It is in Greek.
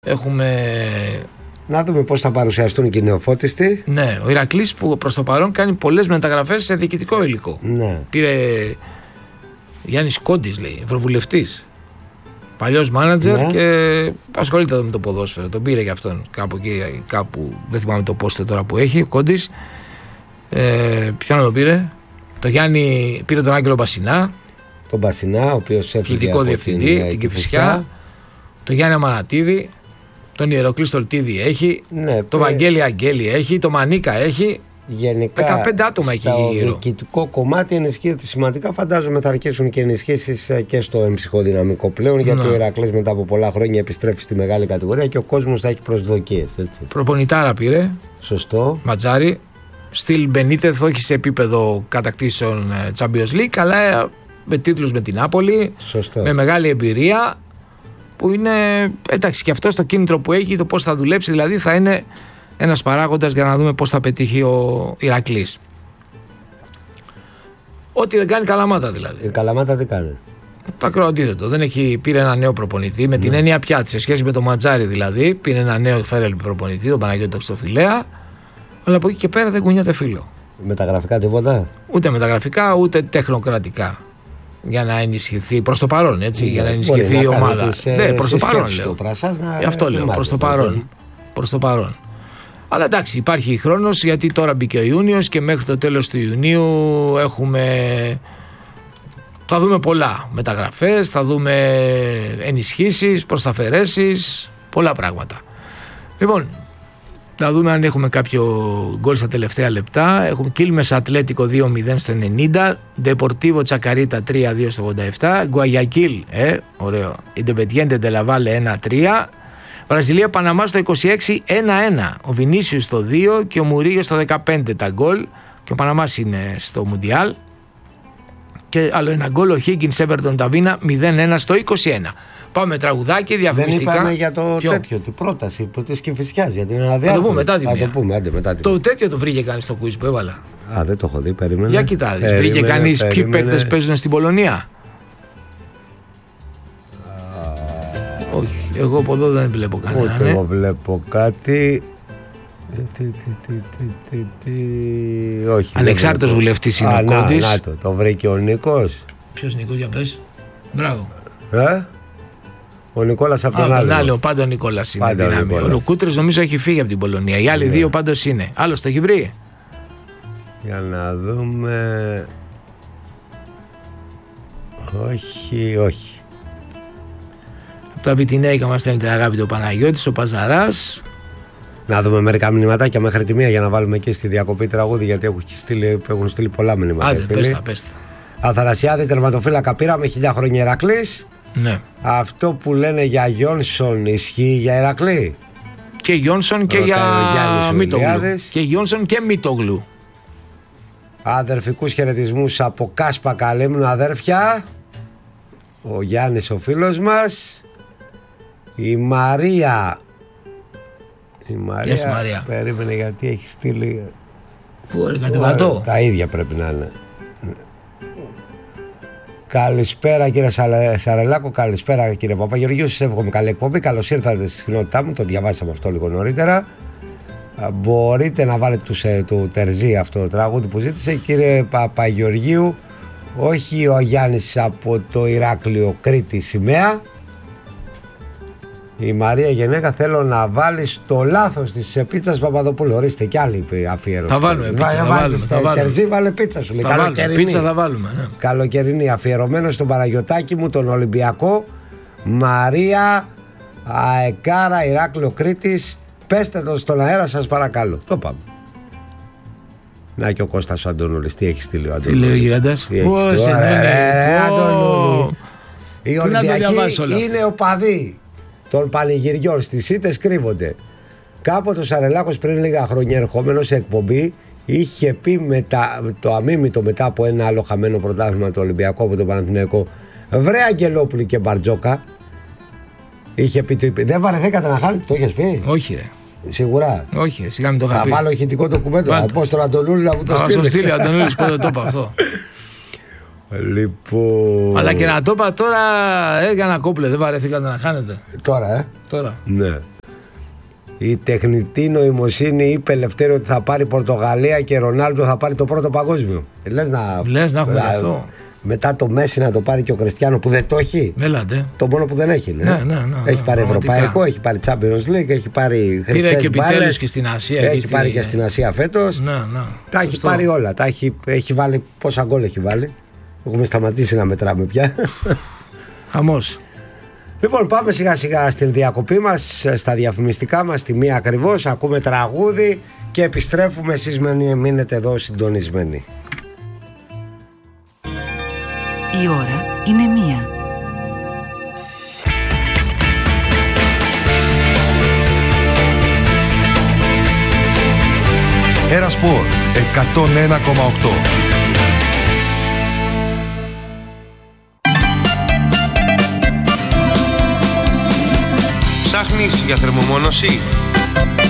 Έχουμε. Να δούμε πώς θα παρουσιαστούν και οι νεοφώτιστοι. Ναι, ο Ηρακλής που προς το παρόν κάνει πολλές μεταγραφές σε διοικητικό υλικό. Ναι. Πήρε Γιάννης Κόντης, λέει, ευρωβουλευτής. Παλιός μάνατζερ, ναι. Και ασχολείται εδώ με το ποδόσφαιρο. Τον πήρε για αυτόν κάπου εκεί, κάπου. Δεν θυμάμαι το πόστε τώρα που έχει. Ο Κόντης. Ποιον να το πήρε? Το Γιάννη πήρε τον Άγγελο Μπασινά. Τον Μπασινά, ο οποίος έφυγε από διευθυντή, την Κηφισιά. Το Γιάννη Αμανατίδη. Τον Ιεροκλή Στολτίδη έχει. Ναι, το Βαγγέλη Αγγέλη έχει. Το Μανίκα έχει. Γενικά 15 άτομα έχει γύρω. Το διοικητικό κομμάτι ενισχύεται σημαντικά. Φαντάζομαι θα αρχίσουν και ενισχύσεις και στο εμψυχοδυναμικό πλέον. Γιατί ο Ηρακλής μετά από πολλά χρόνια επιστρέφει στη μεγάλη κατηγορία και ο κόσμος θα έχει προσδοκίες. Προπονητάρα πήρε. Σωστό. Ματζάρι. Στυλ Μπενίτεθ, όχι σε επίπεδο κατακτήσεων Champions League, αλλά με τίτλους με την Νάπολη. Σωστό. Με μεγάλη εμπειρία. Που είναι, εντάξει, και αυτό το κίνητρο που έχει, το πώς θα δουλέψει, δηλαδή θα είναι ένας παράγοντας για να δούμε πώς θα πετύχει ο Ηρακλής. Ό,τι δεν κάνει Καλαμάτα δηλαδή. Η Καλαμάτα δεν κάνει. Το ακροαντίθετο. Δεν έχει, πήρε ένα νέο προπονητή με την έννοια πια σε σχέση με το Ματζάρι δηλαδή. Πήρε ένα νέο φέρελ προπονητή, τον Παναγιώτη Τοξοφιλέα. Αλλά από εκεί και πέρα δεν κουνιάται φίλο. Μεταγραφικά τίποτα. Ούτε μεταγραφικά ούτε τεχνοκρατικά. Για να ενισχυθεί προς το παρόν, έτσι. Για να ενισχυθεί η ομάδα. Ναι, προς το παρόν λέω. Γι' αυτό λέω. Προς το παρόν. Προς το παρόν. Αλλά εντάξει, υπάρχει χρόνος γιατί τώρα μπήκε ο Ιούνιος και μέχρι το τέλος του Ιουνίου θα δούμε πολλά μεταγραφές, θα δούμε ενισχύσεις, προσταφαιρέσεις, πολλά πράγματα. Λοιπόν, να δούμε αν έχουμε κάποιο γκολ στα τελευταία λεπτά. Έχουμε Κίλμες Ατλέτικο 2-0 στο 90, Ντεπορτίβο Τσακαρίτα 3-2 στο 87, Γκουαγιακίλ, ωραίο, Ιντεπετιέντε Ντελαβάλε 1-3, Βραζιλία Παναμά στο 26 1-1, ο Βινίσιους στο 2 και ο Μουρίγιο στο 15 τα γκολ και ο Παναμάς είναι στο Μουντιάλ. Και άλλο ένα γκολ, ο Higgins Everton Ταβίνα 0-1 στο 21. Πάμε τραγουδάκι, διαφημιστικά. Δεν είπαμε για το τέτοιο, την πρόταση της Κηφισιάς για την αναδιάρθρωση. Θα το πούμε μετά τη μία. Θα το πούμε, άντε, μετά τη το τέτοιο το βρήκε κανείς στο quiz που έβαλα. Α, δεν το έχω δει, περίμενε. Για κοιτάξτε, βρήκε κανείς ποιοι παίκτες παίζουν στην Πολωνία. Όχι, εγώ από εδώ δεν βλέπω κανένα. Ούτε εγώ βλέπω κάτι. Όχι. Ανεξάρτητος βουλευτής είναι ο Κόντης. Να το βρήκε ο Νίκος. Ποιος Νίκος, για πες. Μπράβο. Ο Νικόλας από τον άλλο. Πάντο Νικόλας είναι δυνάμει. Ο Λουκούτρης νομίζω έχει φύγει από την Πολωνία. Οι άλλοι δύο πάντως είναι. Άλλος το έχει βρει. Για να δούμε. Όχι. Από τα Βιτινέικα μας στέλνεται αγάπη ο Παναγιώτης, ο Παζαράς. Να δούμε μερικά μηνυματάκια μέχρι τη μία για να βάλουμε εκεί στη διακοπή τραγούδι, γιατί έχουν στείλει πολλά μηνυματάκια. Άντε, πες τα. Αθανασιάδη, τερματοφύλακα πήραμε, 1000 χρόνια Ηρακλής. Ναι. Αυτό που λένε για Γιόνσον ισχύει για Ηρακλή. Και Γιόνσον και για Μίτογλου. Και Γιόνσον και Μίτογλου. Αδερφικούς χαιρετισμούς από Κάσπα Καλέμνου, αδέρφια. Ο Γιάννης ο φίλος μας. Η Μαρία. Μαρία. Περίμενε γιατί έχει στείλει. Πού είναι κατεβατό. Τα ίδια πρέπει να είναι. Καλησπέρα κύριε Σαρελάκο, καλησπέρα κύριε Παπαγεωργίου. Σας εύχομαι καλή εκπομπή. Καλώς ήρθατε στη συχνότητά μου. Το διαβάσαμε αυτό λίγο νωρίτερα. Μπορείτε να βάλετε του Τερζή αυτό το τραγούδι που ζήτησε κύριε Παπαγεωργίου. Όχι ο Γιάννης από το Ηράκλειο Κρήτη σημαία. Η Μαρία Γενέκα, θέλω να βάλεις το λάθος της πίτσας Παπαδοπούλου. Ορίστε κι άλλη αφιέρωση. Θα βάλουμε πίτσα. Τερζή, βάλε πίτσα σου. Πίτσα θα βάλουμε. Ναι. Καλοκαιρινή, αφιερωμένο στον Παναγιωτάκη μου, τον Ολυμπιακό. Μαρία Αεκάρα, Ηράκλειο Κρήτης. Πέστε το στον αέρα σας παρακαλώ. Το πάμε. Να και ο Κώστας ο Αντωνούλης. Τι έχει στείλει ο Αντωνούλης. Τι λέει ο Γιγάντας. Οι Ολυμπιακοί είναι οπαδοί των πανηγυριών, στις ήττες κρύβονται. Κάποτε ο Σαρελάκος πριν λίγα χρόνια ερχόμενος σε εκπομπή είχε πει το αμίμητο μετά από ένα άλλο χαμένο πρωτάθλημα του Ολυμπιακού από τον Παναθηναϊκό, βρε Αγγελόπουλη και Μπαρτζόκα. Είχε πει, δεν βαρεθήκατε να χάνετε, το είχες πει? Όχι ρε. Σίγουρα. Όχι, σιγά μην το είχα πει. Θα βάλω ηχητικό ντοκουμέντο. Θα πω στον Αντωνούλη να μου το στείλει. Θα σου στείλει ο Αντωνούλης πότε το είπα αυτό. Λοιπόν. Αλλά και να το είπα τώρα, έκανα κόμπλε, δεν βαρεθήκατε να χάνετε. Τώρα, Τώρα. Ναι. Η τεχνητή νοημοσύνη είπε Λευτέρη ότι θα πάρει Πορτογαλία και Ρονάλντο θα πάρει το πρώτο παγκόσμιο. Λες να έχουμε αυτό. Μετά το Μέση να το πάρει και ο Κριστιάνο που δεν το έχει. Έλατε. Το μόνο που δεν έχει. Ναι. Έχει πάρει Ευρωπαϊκό, έχει πάρει Champions League, έχει πάρει χρυσές μπάλες. Πήρε και επιτέλους και στην Ασία. Έχει πάρει και στην Ασία φέτος. Τα έχει πάρει όλα. Έχει βάλει, πόσα γκολ έχει βάλει. Έχουμε σταματήσει να μετράμε πια. Χαμός. Λοιπόν, πάμε σιγά σιγά στην διακοπή μας, στα διαφημιστικά μας, τη μία ακριβώς. Ακούμε τραγούδι και επιστρέφουμε. Εσείς μείνετε εδώ συντονισμένοι. Η ώρα είναι 1. Ερασπορ 101,8. Ψάχνεις για θερμομόνωση?